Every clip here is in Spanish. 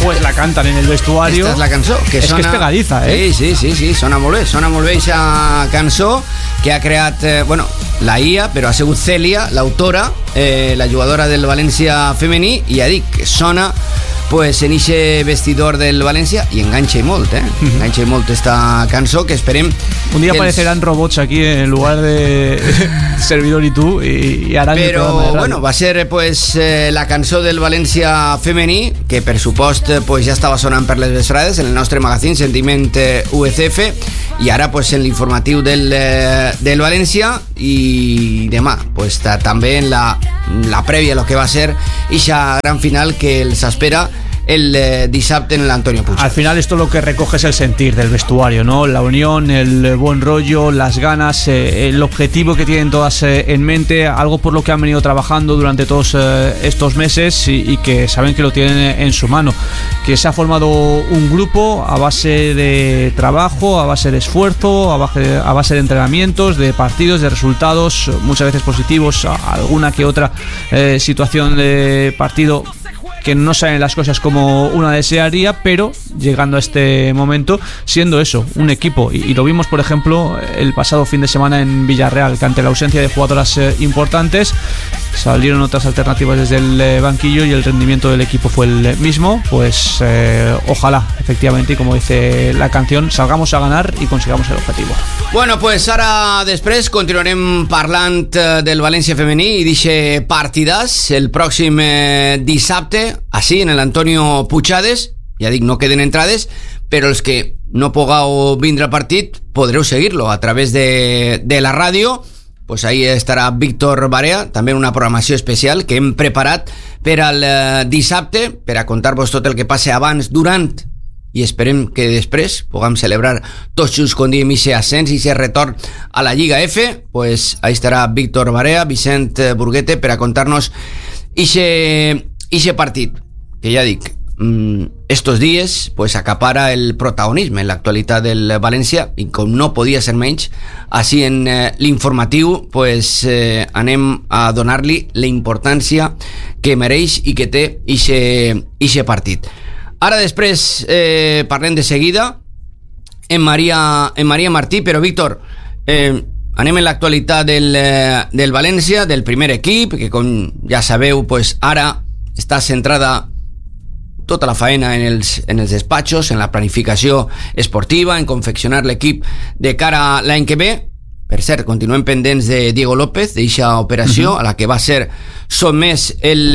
pues la cantan en el vestuario. Esta és la cançó que és sona... que és pegadiza, Sí, sona molt bé aquesta cançó que ha creat, la IA, però ha sigut Cèlia, l'autora, la jugadora del València femení, i ja dic, sona pues en ixe vestidor del València i enganxa molt, enganxa molt esta cançó que esperem un día aparecerán robots aquí en lugar de servidor y tú y harán el programa de radio. Bueno, va ser pues la cançó del València femení que per supost pues ja estava sonant per les vesprades en el nostre magazín Sentiment UCF i ara pues en l'informatiu del València i demà pues també en la prèvia a lo que va ser ixa gran final que els espera el dissabte en el Antonio Puig. Al final esto lo que recoge es el sentir del vestuario, ¿no? La unión, el buen rollo, las ganas, el objetivo que tienen todas en mente, algo por lo que han venido trabajando durante todos estos meses y que saben que lo tienen en su mano, que se ha formado un grupo a base de trabajo, a base de esfuerzo, a base de entrenamientos, de partidos, de resultados, muchas veces positivos, alguna que otra situación de partido que no salen las cosas como una desearía, pero llegando a este momento siendo eso, un equipo, y lo vimos por ejemplo el pasado fin de semana en Villarreal, que ante la ausencia de jugadoras importantes salieron otras alternativas desde el banquillo y el rendimiento del equipo fue el mismo. Pues ojalá efectivamente, y como dice la canción, salgamos a ganar y consigamos el objetivo. Bueno, pues ara després continuarem parlant del València femení i d'eixe partidàs el pròxim dissabte, així en l'Antonio Puigades. Ja dic, no queden entrades, però els que no pugueu vindre al partit podreu seguir-lo a través de la ràdio. Pues ahí estarà Víctor Barea, també una programació especial que hem preparat per al dissabte, per a contar-vos tot el que passe abans, durant i esperem que després puguem celebrar tots junts, com diem, ixe ascens i ixe retorn a la Lliga F. Pues ahí estarà Víctor Barea, Vicent Burguete, per a contar-nos ixe partit, que ja dic, estos días pues acapara el protagonisme en l'actualitat del València i com no podia ser menys, així en l'informatiu pues anem a donar-li la importància que mereix i que té ixe partit. Ara després parlem de seguida en Maria Martí, però Víctor, anem en l'actualitat del València, del primer equip, que com ja sabeu pues ara està centrada tota la faena en els despatxos, en la planificació esportiva, en confeccionar l'equip de cara a l'any que ve. Per cert, continuem pendents de Diego López, d'eixa operació a la que va ser sotmès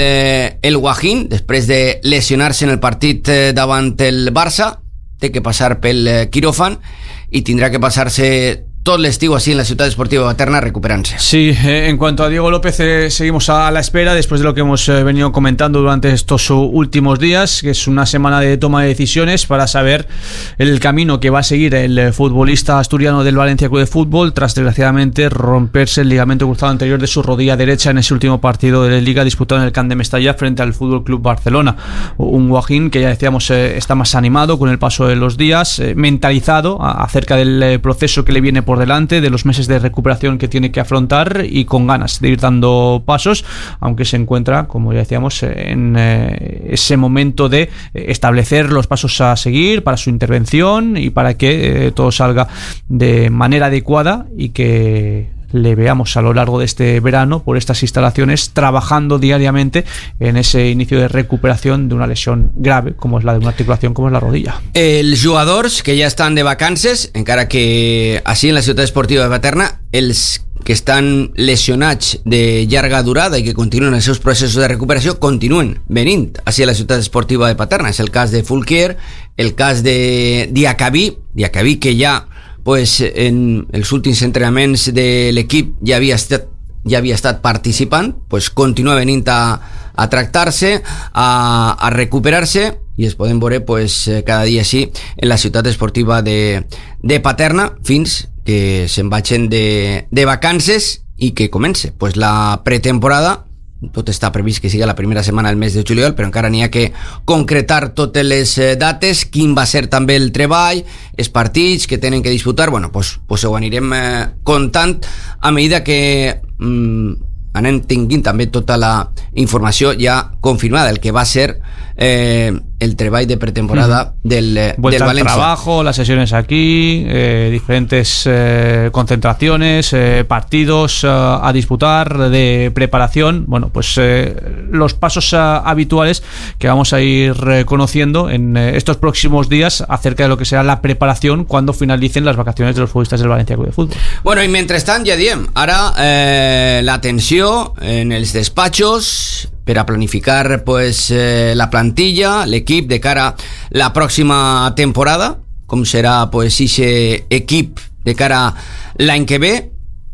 el Guajín després de lesionar-se en el partit davant el Barça. Té que passar pel quiròfan i tindrà que passar-se todo el estío así en la Ciutat Esportiva Paterna recuperándose. Sí, en cuanto a Diego López, seguimos a la espera después de lo que hemos venido comentando durante estos últimos días, que es una semana de toma de decisiones para saber el camino que va a seguir el futbolista asturiano del Valencia Club de Fútbol tras desgraciadamente romperse el ligamento cruzado anterior de su rodilla derecha en ese último partido de la Liga disputado en el Camp de Mestalla frente al Fútbol Club Barcelona. Un Guajín que ya decíamos está más animado con el paso de los días, mentalizado acerca del proceso que le viene por delante, de los meses de recuperación que tiene que afrontar y con ganas de ir dando pasos, aunque se encuentra, como ya decíamos, en ese momento de establecer los pasos a seguir para su intervención y para que todo salga de manera adecuada y que le veamos a lo largo de este verano por estas instalaciones trabajando diariamente en ese inicio de recuperación de una lesión grave como es la de una articulación, como es la rodilla. Els jugadors que ja estan de vacances, encara que així en la Ciutat Esportiva de Paterna, els que estan lesionats de llarga durada i que continuen els seus processos de recuperació continuen venint així a la Ciutat Esportiva de Paterna. És el cas de Fulquier, el cas de Diacabí que ja pues en els últims entrenaments de l'equip ja havia estat participant, pues continua venint a tractar-se, a recuperar-se, i es podem veure pues cada dia així en la Ciutat Esportiva de Paterna fins que se'n vagin de vacances i que comence pues la pretemporada. Tot està previst que sigui la primera setmana del mes de juliol, però encara n'hi ha que concretar totes les dates, quin va ser també el treball, els partits que tenen que disputar. Bueno, pues ho anirem contant a medida que anem tinguint també tota la informació ja confirmada, el que va ser el treball de pretemporada del Vuelta al Valencia. Trabajo, las sesiones aquí, diferentes concentraciones, partidos a disputar, de preparación. Bueno, pues los pasos habituales que vamos a ir conociendo en estos próximos días acerca de lo que será la preparación cuando finalicen las vacaciones de los futbolistas del Valencia Club de Fútbol. Bueno, i mentrestant, ja diem, ara l'atenció en els despatxos per a planificar pues, la plantilla, l'equip de cara a la pròxima temporada, com serà pues, ese equip de cara a l'any que ve,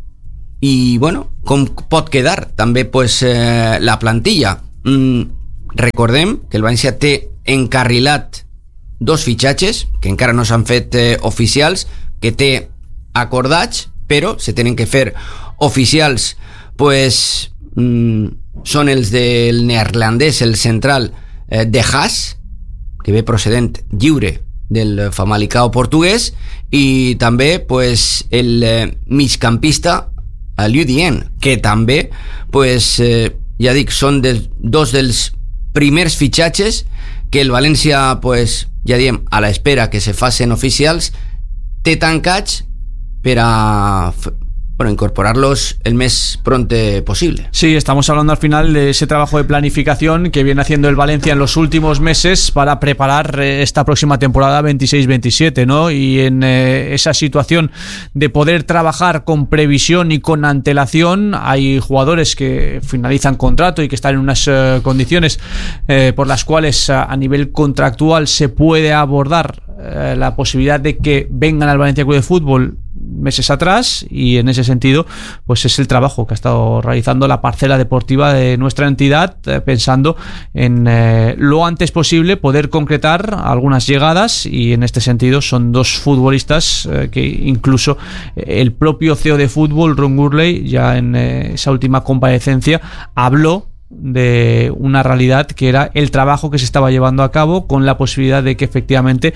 i bueno, com pot quedar també pues, la plantilla. Recordem que el València té encarrilat 2 fitxatges que encara no s'han fet oficials, que té acordats, però se tenen que fer oficials. Pues són els del neerlandès, el central de Haas, que ve procedent lliure del Famalicão portuguès, i també pues, el migcampista Liu Dien, que també pues, ja dic, són dos dels primers fitxatges que el València, pues, ja diem, a l'espera que se facin oficials, té tancats per a incorporarlos el más pronto posible. Sí, estamos hablando al final de ese trabajo de planificación que viene haciendo el Valencia en los últimos meses para preparar esta próxima temporada 26-27, ¿no? Y en esa situación de poder trabajar con previsión y con antelación, hay jugadores que finalizan contrato y que están en unas condiciones por las cuales a nivel contractual se puede abordar la posibilidad de que vengan al Valencia Club de Fútbol meses atrás, y en ese sentido pues es el trabajo que ha estado realizando la parcela deportiva de nuestra entidad, pensando en lo antes posible poder concretar algunas llegadas, y en este sentido son 2 futbolistas que incluso el propio CEO de fútbol, Ron Gurley, ya en esa última comparecencia habló de una realidad que era el trabajo que se estaba llevando a cabo, con la posibilidad de que efectivamente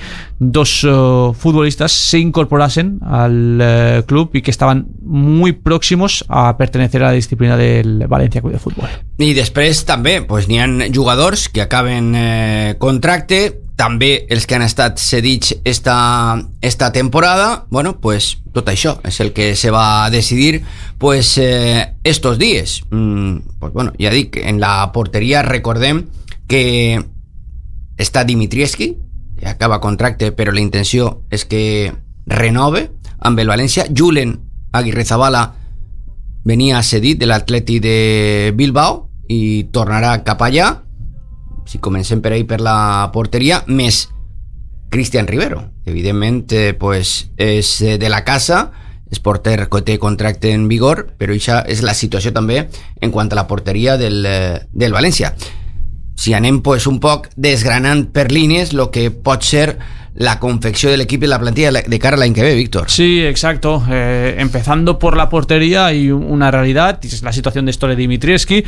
2 futbolistas se incorporasen al club y que estaban muy próximos a pertenecer a la disciplina del Valencia Club de Fútbol. I després també pues, n'hi ha jugadors que acaben contracte, també els que han estat cedits esta temporada. Bueno, pues tot això és el que se va decidir pues estos días. Pues bueno, ja dic, en la porteria recordem que està Dimitrievski, que acaba contracte, però la intenció és que renove amb el València. Julen Aguirrezabala venia cedit de l'Atleti de Bilbao i tornarà cap allà. Si comencem per ahí per la porteria, més Cristian Rivero, evidentment pues, és de la casa, és porter que té contracte en vigor, però això és la situació també en quant a la porteria del València. Si anem pues, un poc desgranant per línies lo que pot ser la confecció de l'equip i la plantilla de cara a l'any que ve, Víctor. Sí, exacto. Empezando por la portería, hay una realidad, y es la situación de Stole Dimitrievski,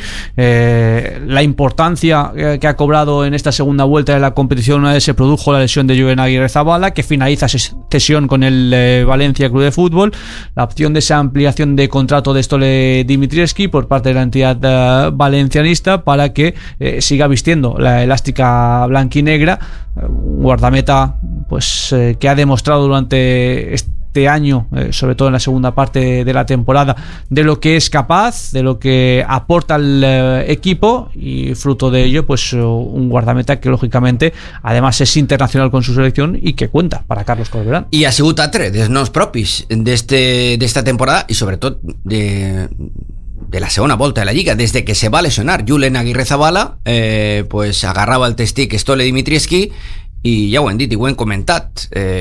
la importancia que ha cobrado en esta segunda vuelta de la competición una vez se produjo la lesión de Julen Aguirrezabala, que finaliza cesión con el Valencia Club de Fútbol, la opción de esa ampliación de contrato de Stole Dimitrievski por parte de la entidad valencianista para que siga vistiendo la elástica blanquinegra, un guardameta pues que ha demostrado durante este año, sobre todo en la segunda parte de la temporada, de lo que es capaz, de lo que aporta al equipo, y fruto de ello pues un guardameta que lógicamente además es internacional con su selección y que cuenta para Carlos Corberán. I ha sigut altre dels nous propis d'esta temporada, i sobretot de la segona volta de la Lliga, des de que se va lesionar Julen Aguirrezabala, pues agarrava el testic Stole Dimitrievski, i ja ho hem dit i ho hem comentat,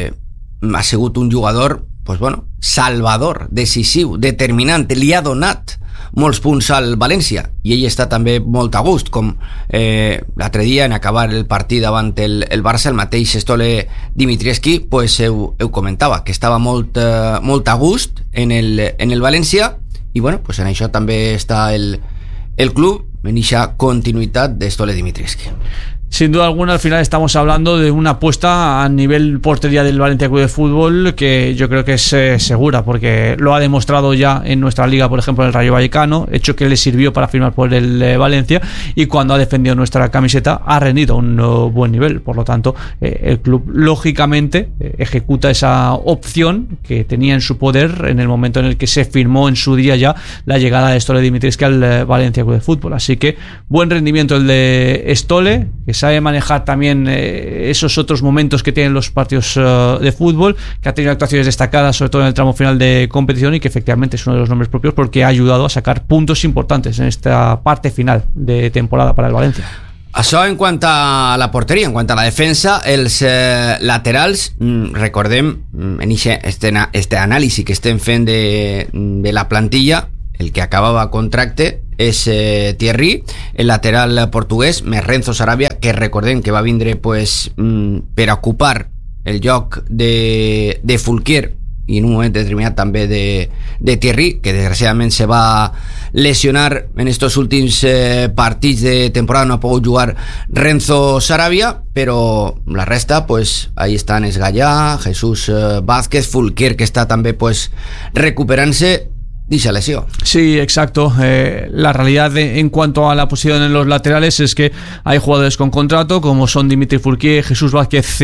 ha sigut un jugador pues bueno, salvador, decisiu, determinant, li ha donat molts punts al València, i ell està també molt a gust, com l'altre dia en acabar el partit davant el Barça, el mateix Stole Dimitrievski pues ho comentava, que estava molt a gust en el València. I bueno, pues en això també està el club, en aquesta continuïtat de Stole Dimitrievski. Sin duda alguna, al final estamos hablando de una apuesta a nivel portería del Valencia Club de Fútbol que yo creo que es segura, porque lo ha demostrado ya en nuestra liga, por ejemplo, en el Rayo Vallecano, hecho que le sirvió para firmar por el Valencia, y cuando ha defendido nuestra camiseta ha rendido a un buen nivel. Por lo tanto, el club lógicamente ejecuta esa opción que tenía en su poder en el momento en el que se firmó en su día ya la llegada de Stole Dimitrescu al Valencia Club de Fútbol. Así que buen rendimiento el de Stole, que sabe manejar también esos otros momentos que tienen los partidos de fútbol, que ha tenido actuaciones destacadas sobre todo en el tramo final de competición, y que efectivamente es uno de los nombres propios porque ha ayudado a sacar puntos importantes en esta parte final de temporada para el Valencia. Això en quant a la porteria, en quant a la defensa, els laterals, recordem, en este anàlisi que estem fent de la plantilla, el que acabava contracte és Thierry, el lateral portuguès, més Renzo Sarabia, que recordem que va vindre pues, per ocupar el lloc de Fulquier i en un moment determinat també de Thierry, que desgraciadament se va lesionar en estos últims partits de temporada, no ha pogut jugar Renzo Sarabia, però la resta, pues ahí estan Esgallà, Jesús Vázquez, Fulquier, que està també pues recuperant-se dicha lesión. Sí, exacto. La realidad en cuanto a la posición en los laterales es que hay jugadores con contrato como son Dimitri Fulquier, Jesús Vázquez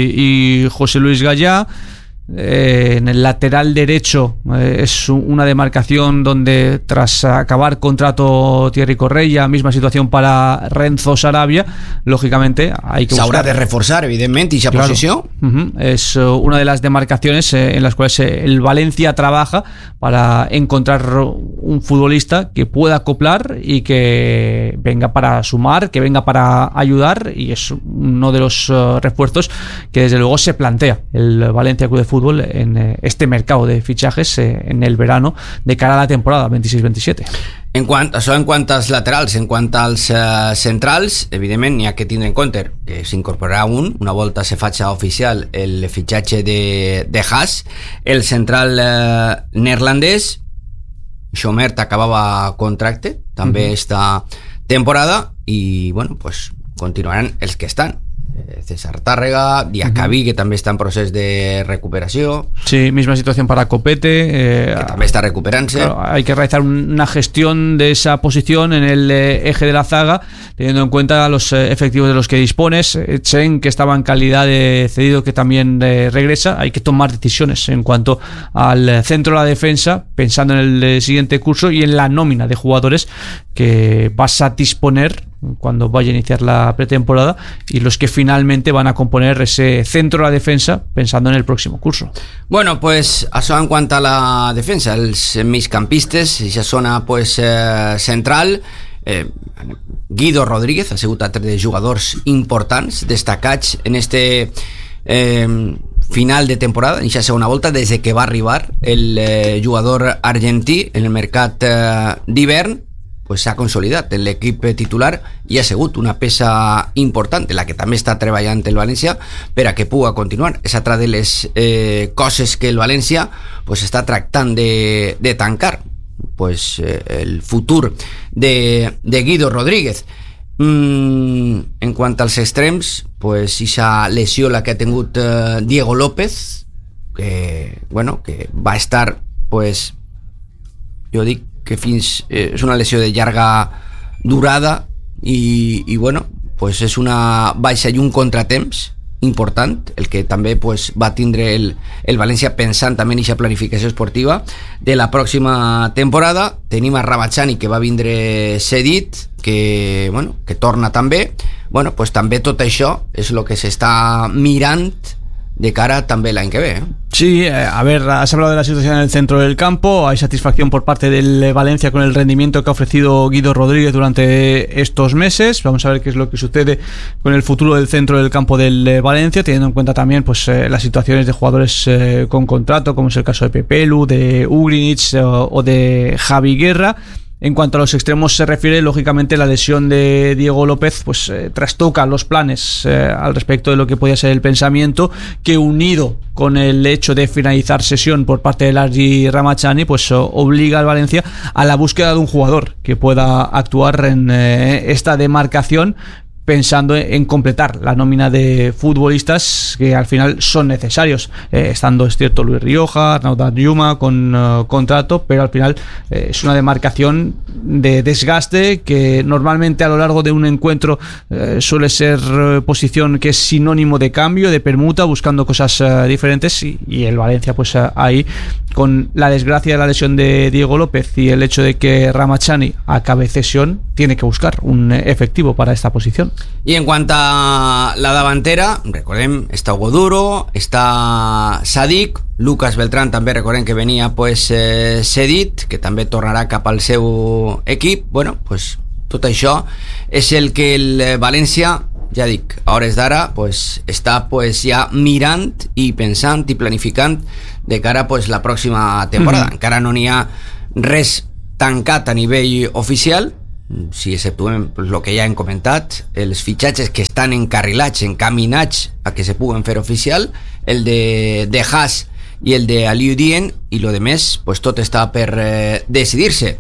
y José Luis Gallá. En el lateral derecho es una demarcación donde tras acabar contrato Thierry Correia, misma situación para Renzo Sarabia, lógicamente hay que s'haurà de reforçar evidentment esa posició. Es una de las demarcaciones en las cuales el Valencia trabaja para encontrar un futbolista que pueda acoplar y que venga para sumar, que venga para ayudar, y es uno de los refuerzos que desde luego se plantea el Valencia Club de Fútbol en este mercado de fichajes en el verano de cara a la temporada 26-27. Això en quant als laterals. En quant als centrals, evidentment n'hi ha que tindre en compte que s'incorporarà una volta se faci oficial el fitxatge de Haas, el central neerlandès. Schomert acabava contracte també esta temporada, i bueno, pues continuaran els que estan. César Tárrega, Diacabí, que també està en procés de recuperació. Sí, misma situación para Copete, que també está recuperándose. Claro, hay que realizar una gestión de esa posición en el eje de la zaga, teniendo en cuenta los efectivos de los que dispones. Chen, que estaba en calidad de cedido, que también regresa. Hay que tomar decisiones en cuanto al centro de la defensa, pensando en el siguiente curso y en la nómina de jugadores que vas a disponer cuando vaya a iniciar la pretemporada, y los que finalmente van a componer ese centro de la defensa pensando en el próximo curso. Bueno, pues això en quant a la defensa, els migcampistes, ja zona pues central, Guido Rodríguez ha sigut altre de jugadors importants, destacats en este final de temporada, en aquesta segona volta, des que va arribar el jugador argentí en el mercat d'hivern. Pues s'ha consolidat en l'equip titular i ha sigut una peça important, la que també està treballant el València per a que pugui continuar. És altra de les coses que el València pues està tractant de tancar, pues el futur de Guido Rodríguez. En quant als extrems, pues esa lesió la que ha tingut Diego López, que bueno, que va estar, pues jo dic que fins és una lesió de llarga durada i bueno, pues és una baixa i un contratemps important, el que també pues, va tindre el València pensant també en aquesta planificació esportiva de la pròxima temporada. Tenim a Rabachani, que va vindre cedit, que, bueno, que torna també. Bueno, pues també tot això és el que s'està mirant de cara també l'any que ve. Sí, a ver, has hablado de la situación en el centro del campo. Hay satisfacción por parte del Valencia con el rendimiento que ha ofrecido Guido Rodríguez durante estos meses. Vamos a ver qué es lo que sucede con el futuro del centro del campo del Valencia, teniendo en cuenta también pues las situaciones de jugadores con contrato, como es el caso de Pepelu, de Ugrinic o de Javi Guerra. En cuanto a los extremos se refiere, lógicamente la lesión de Diego López pues trastoca los planes al respecto de lo que podía ser el pensamiento, que unido con el hecho de finalizar sesión por parte de Larry Ramachani, pues obliga al Valencia a la búsqueda de un jugador que pueda actuar en esta demarcación, pensando en completar la nómina de futbolistas que al final son necesarios, estando, es cierto, Luis Rioja, Arnaud Danjuma con contrato, pero al final es una demarcación de desgaste que normalmente a lo largo de un encuentro suele ser posición que es sinónimo de cambio, de permuta, buscando cosas diferentes, y el Valencia pues ahí, con la desgracia de la lesión de Diego López y el hecho de que Ramachani acabe cesión, tiene que buscar un efectivo para esta posición. Y en cuanto a la davantera, recordem, està Hugo Duro, està Sadik, Lucas Beltrán també recordem que venia pues, cedit, que també tornarà cap al seu equip. Bueno, pues tot això és el que el València, ja dic, a hores d'ara pues, està pues, ja mirant i pensant i planificant de cara pues, la pròxima temporada. Encara no n'hi ha res tancat a nivell oficial, si exceptuem el que ja hem comentat, els fitxatges que estan encarrilats, encaminats a que se puguen fer oficial, el de Haas i el de Aliou Dien, i lo de més, pues tot està per decidir-se.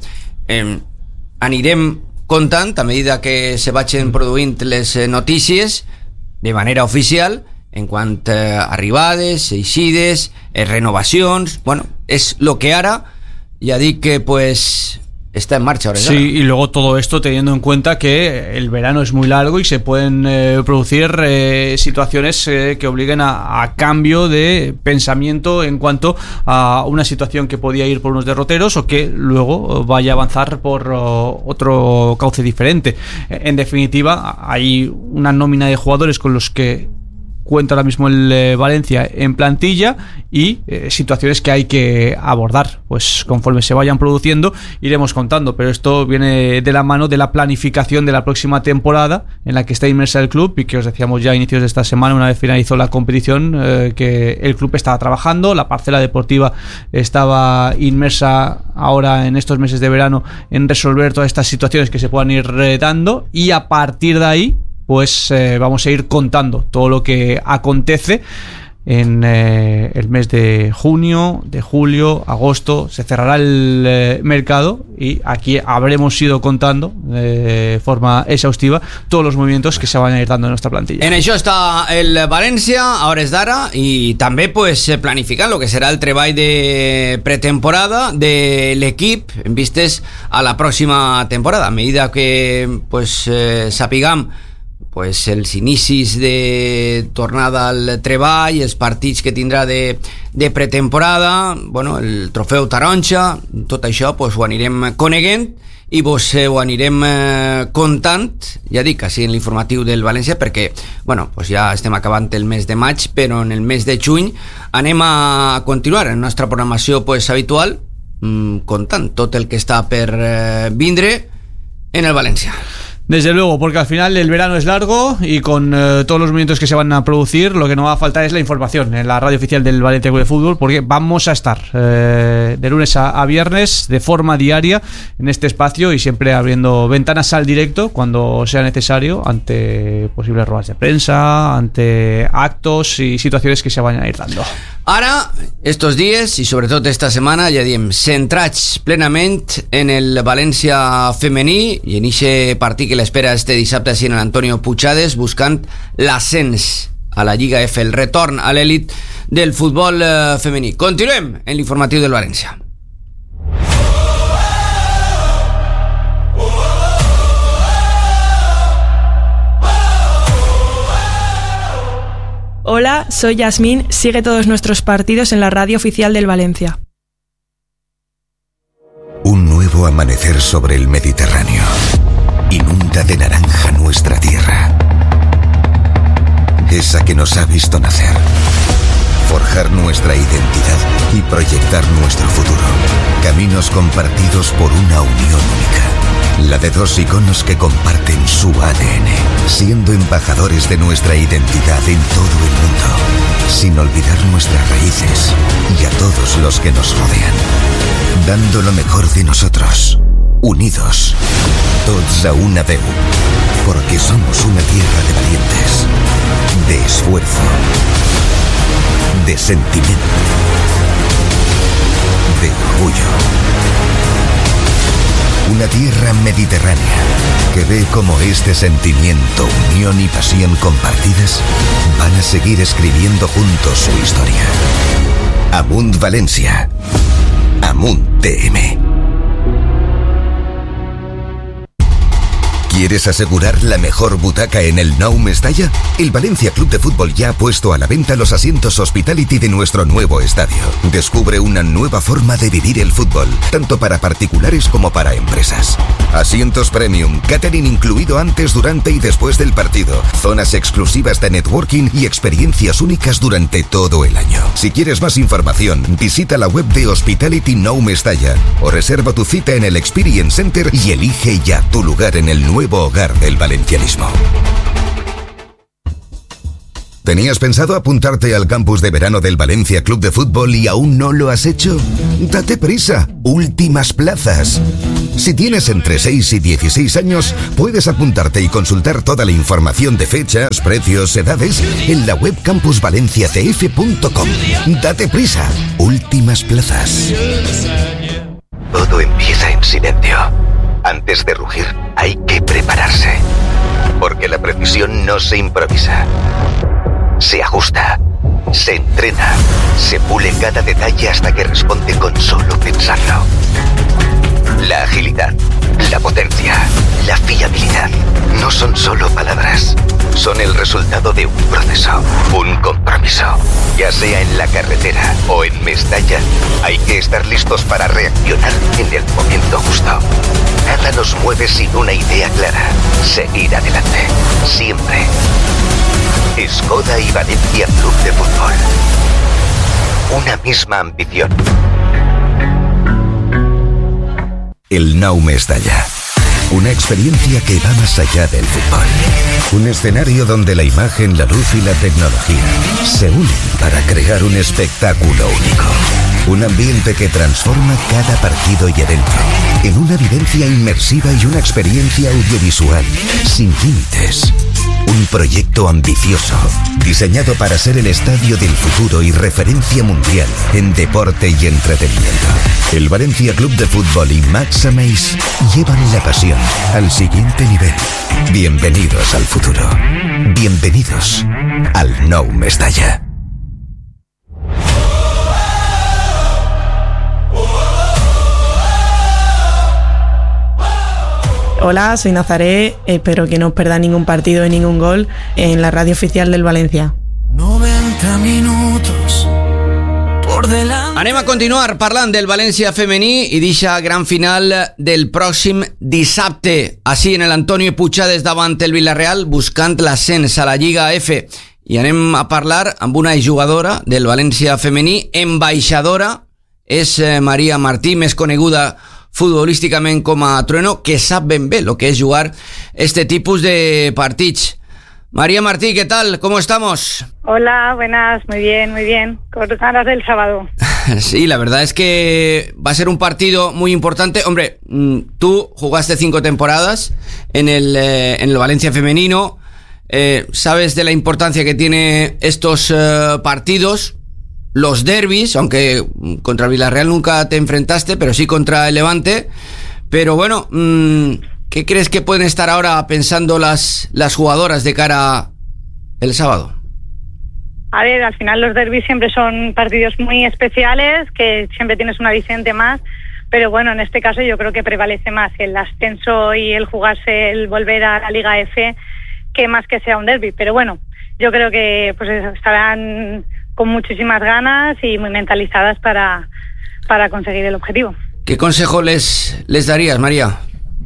Anirem contant a medida que se vagin produint les notícies de manera oficial en quant a arribades, eixides, renovacions. Bueno, és lo que ara ja dic que pues está en marcha ahora. Sí, y luego todo esto teniendo en cuenta que el verano es muy largo y se pueden producir situaciones que obliguen a cambio de pensamiento en cuanto a una situación que podía ir por unos derroteros o que luego vaya a avanzar por otro cauce diferente. En definitiva, hay una nómina de jugadores con los que cuenta ahora mismo el Valencia en plantilla y situaciones que hay que abordar. Pues conforme se vayan produciendo iremos contando, pero esto viene de la mano de la planificación de la próxima temporada en la que está inmersa el club, y que os decíamos ya a inicios de esta semana, una vez finalizó la competición, que el club estaba trabajando, la parcela deportiva estaba inmersa ahora en estos meses de verano en resolver todas estas situaciones que se puedan ir dando, y a partir de ahí pues vamos a ir contando todo lo que acontece en el mes de junio, de julio, agosto. Se cerrará el mercado y aquí habremos ido contando de forma exhaustiva todos los movimientos que se van a ir dando en nuestra plantilla. En això està el València a hores d'ara, i també pues, planificant lo que serà el treball de pretemporada de l'equip en vistes a la pròxima temporada. A medida que pues, sapiguem pues els inicis de tornada al treball, els partits que tindrà de pretemporada, bueno, el trofeu taronja, tot això pues, ho anirem coneguent i vos ho anirem contant, ja dic, així en l'informatiu del València, perquè bueno, pues ja estem acabant el mes de maig, però en el mes de juny anem a continuar en la nostra programació pues, habitual, contant tot el que està per vindre en el València. Desde luego, porque al final el verano es largo y con todos los movimientos que se van a producir, lo que no va a faltar es la información en la radio oficial del Valencia Club de Fútbol, porque vamos a estar de lunes a viernes de forma diaria en este espacio y siempre abriendo ventanas al directo cuando sea necesario, ante posibles ruedas de prensa, ante actos y situaciones que se vayan a ir dando. Ara, estos dies i sobretot esta setmana, ja diem, centrats plenament en el València femení i en aquest partit que l'espera este dissabte així en l'Antonio Puigades, buscant l'ascens a la Lliga F, el retorn a l'elit del futbol femení. Continuem en l'informatiu del València. Hola, soy Yasmín. Sigue todos nuestros partidos en la radio oficial del Valencia. Un nuevo amanecer sobre el Mediterráneo. Inunda de naranja nuestra tierra. Esa que nos ha visto nacer. Forjar nuestra identidad y proyectar nuestro futuro. Caminos compartidos por una unión única. La de dos iconos que comparten su ADN, siendo embajadores de nuestra identidad en todo el mundo, sin olvidar nuestras raíces y a todos los que nos rodean, dando lo mejor de nosotros, unidos, tots a una veu, porque somos una tierra de valientes, de esfuerzo, de sentimiento, de orgullo. una tierra mediterránea que ve cómo este sentimiento, unión y pasión compartidas van a seguir escribiendo juntos su historia. Amunt Valencia. Amunt TM. ¿Quieres asegurar la mejor butaca en el Nou Mestalla? El Valencia Club de Fútbol ya ha puesto a la venta los asientos Hospitality de nuestro nuevo estadio. Descubre una nueva forma de vivir el fútbol, tanto para particulares como para empresas. Asientos premium, catering incluido antes, durante y después del partido, zonas exclusivas de networking y experiencias únicas durante todo el año. Si quieres más información, visita la web de Hospitality Nou Mestalla o reserva tu cita en el Experience Center y elige ya tu lugar en el nuevo hogar del valencianismo. ¿Tenías pensado apuntarte al campus de verano del Valencia Club de Fútbol y aún no lo has hecho? ¡Date prisa! ¡Últimas plazas! Si tienes entre 6 y 16 años, puedes apuntarte y consultar toda la información de fechas, precios, edades en la web campusvalenciacf.com. ¡Date prisa! ¡Últimas plazas! Todo empieza en silencio. Antes de rugir, hay que prepararse. Porque la precisión no se improvisa. Se ajusta, se entrena, se pule cada detalle hasta que responde con solo pensarlo. La agilidad, la potencia, la fiabilidad no son solo palabras. Son el resultado de un proceso, un compromiso. Ya sea en la carretera o en Mestalla, hay que estar listos para reaccionar en el momento justo. Nada nos mueve sin una idea clara. Seguir adelante, siempre. Skoda y Valencia Club de Fútbol. Una misma ambición. El Nou Mestalla. Una experiencia que va más allá del fútbol. Un escenario donde la imagen, la luz y la tecnología se unen para crear un espectáculo único. Un ambiente que transforma cada partido y evento en una vivencia inmersiva y una experiencia audiovisual sin límites. Un proyecto ambicioso, diseñado para ser el estadio del futuro y referencia mundial en deporte y entretenimiento. El Valencia Club de Fútbol y Max Ameis llevan la pasión al siguiente nivel. Bienvenidos al futuro. Bienvenidos al Nou Mestalla. Hola, soy Nazaré, espero que no os perdáis ningún partido y ningún gol en la radio oficial del Valencia. 90 minutos por delante. Anem a continuar parlant del València femení i d'eixa gran final del pròxim dissabte, així en l'Antonio Puigades davant el Villarreal, buscant l'ascens a la Lliga F. I anem a parlar amb una jugadora del València femení, ambaixadora, és Maria Martí, més coneguda futbolísticament com a Trueno, que sap ben bé lo que es jugar este tipus de partits. María Martí, ¿qué tal? ¿Cómo estamos? Hola, buenas, muy bien, con ganas del sábado. Sí, la verdad es que va a ser un partido muy importante. Hombre, tú jugaste 5 temporadas en el Valencia femenino, sabes de la importancia que tiene estos partidos. Los derbis, aunque contra el Villarreal nunca te enfrentaste, pero sí contra el Levante. Pero bueno, ¿qué crees que pueden estar ahora pensando las jugadoras de cara el sábado? A ver, al final los derbis siempre son partidos muy especiales, que siempre tienes una aliciente más, pero bueno, en este caso yo creo que prevalece más el ascenso y el jugarse, el volver a la Liga F, que más que sea un derbi. Pero bueno, yo creo que pues estarán con muchísimas ganas y muy mentalizadas para conseguir el objetivo. ¿Qué consejo les darías, María?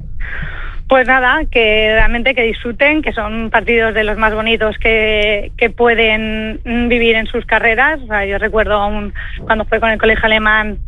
Pues nada, que realmente que disfruten, que son partidos de los más bonitos que pueden vivir en sus carreras. O sea, yo recuerdo aún cuando fue con el colegio alemán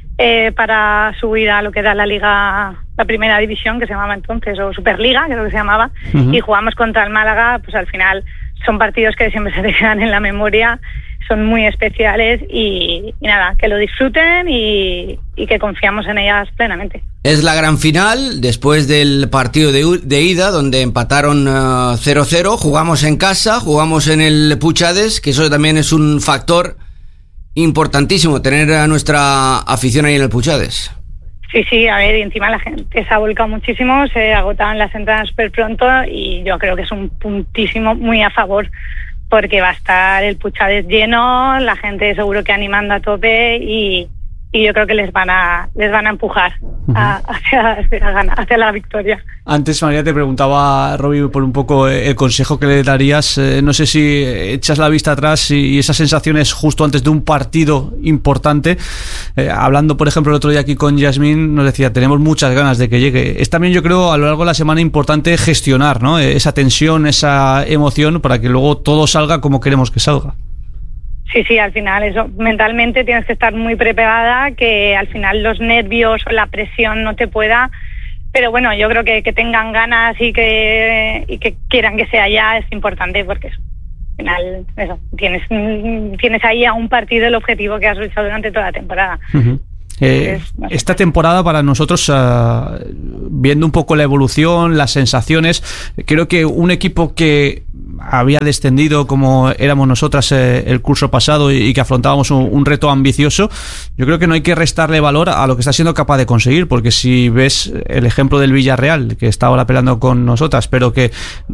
para subir a lo que era la liga, la primera división, que se llamaba entonces, o Superliga, que es lo que se llamaba, y jugamos contra el Málaga. Pues al final son partidos que siempre se te quedan en la memoria, son muy especiales y nada, que lo disfruten y que confiamos en ellas plenamente. Es la gran final, después del partido de ida, donde empataron 0-0, jugamos en casa, jugamos en el Puigades, que eso también es un factor importantísimo, tener a nuestra afición ahí en el Puigades. Sí, a ver, y encima la gente se ha volcado muchísimo, se agotaban las entradas súper pronto y yo creo que es un puntísimo muy a favor, porque va a estar el Puchades lleno, la gente seguro que animando a tope y yo creo que les van a empujar hacia la victoria. Antes, María, te preguntaba, Robbie, por un poco el consejo que le darías. No sé si echas la vista atrás y esas sensaciones justo antes de un partido importante. Hablando, por ejemplo, el otro día aquí con Yasmín, nos decía, tenemos muchas ganas de que llegue. Es también, yo creo, a lo largo de la semana importante gestionar, ¿no? Esa tensión, esa emoción, para que luego todo salga como queremos que salga. Sí, al final eso, mentalmente tienes que estar muy preparada, que al final los nervios o la presión no te pueda, pero bueno, yo creo que tengan ganas y que quieran que sea ya es importante, porque al final eso, tienes ahí a un partido el objetivo que has luchado durante toda la temporada. Uh-huh. Esta temporada para nosotros, viendo un poco la evolución, las sensaciones, creo que un equipo que había descendido como éramos nosotras el curso pasado y que afrontábamos un reto ambicioso, yo creo que no hay que restarle valor a lo que está siendo capaz de conseguir, porque si ves el ejemplo del Villarreal, que está ahora peleando con nosotras, pero que